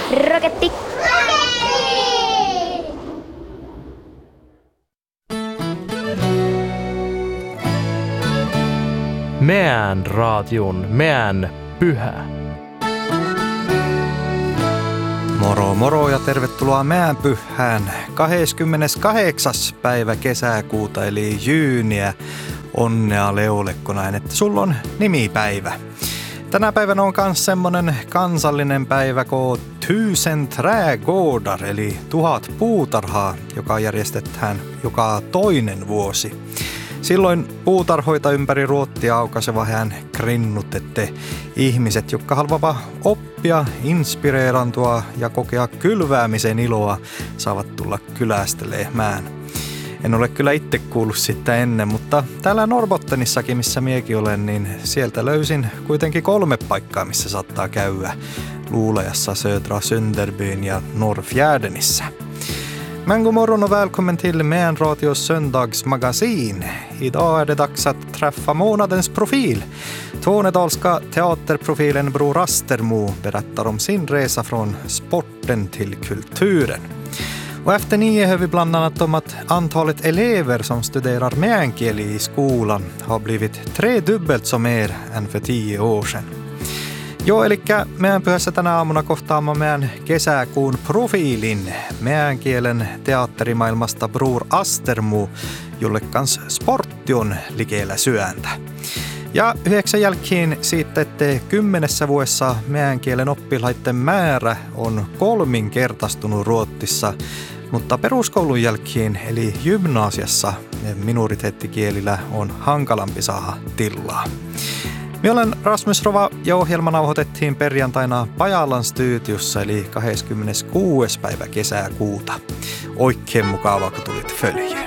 Roketti. Meän radion, meän pyhä. Moro moro ja tervetuloa Meän pyhään 28. päivä kesäkuuta eli jyyniä. Onnea Leulle, näin, että sulla on nimipäivä. Tänä päivänä on myös semmonen kansallinen päivä kuin 1000 trädgårdar eli 1000 puutarhaa, joka järjestetään joka toinen vuosi. Silloin puutarhoita ympäri Ruottia aukaiseva hän grinnutette ihmiset, jotka haluavat oppia, inspireerantua ja kokea kylväämisen iloa, saavat tulla kylästelemään. En ole kyllä itse kuullut sitä ennen, mutta täällä Norrbottenissakin, missä miekin olen, niin sieltä löysin kuitenkin 3 paikkaa, missä saattaa käydä. Luulajassa, Södra Sönderbyn ja Norrfjärdenissä. Men god morgon och välkommen till Meän radios söndagsmagasin. Idag är det dags att träffa månadens profil. Tornedalska teaterprofilen Bror Astermo berättar om sin resa från sporten till kulturen. Och efter 9 hör vi bland annat om att antalet elever som studerar meänkieli i skolan har blivit 3-dubbelt så mer än för 10 år sedan. Joo, eli meidän pyhässä tänä aamuna kohtaamme meidän kesäkuun profiilin, meänkielen teatterimaailmasta Bror Astermo, jolle kans sportti on likellä syöntä. Ja 9 jälkeen siitä, että 10 vuodessa meänkielen oppilaiden määrä on 3-kertaistunut Ruotsissa, mutta peruskoulun jälkeen eli gymnasiassa minoriteettikielillä on hankalampi saada tilaa. Minä olen Rasmus Rova ja ohjelma nauhoitettiin perjantaina Pajalan studiossa eli 26. päivä kesäkuuta. Oikein mukavaa, kun tulit följyyn.